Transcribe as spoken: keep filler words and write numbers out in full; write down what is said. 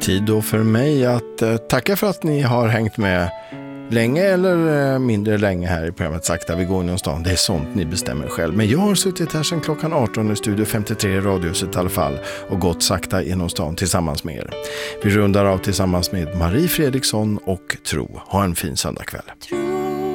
tid då för mig att eh, tacka för att ni har hängt med länge eller eh, mindre länge här i programmet Sakta vi går inom stan. Det är sånt ni bestämmer själv. Men jag har suttit här sedan klockan arton i Studio femtiotre i Radiohuset i alla fall och gått sakta inom stan tillsammans med er. Vi rundar av tillsammans med Marie Fredriksson och Tro. Ha en fin söndagkväll.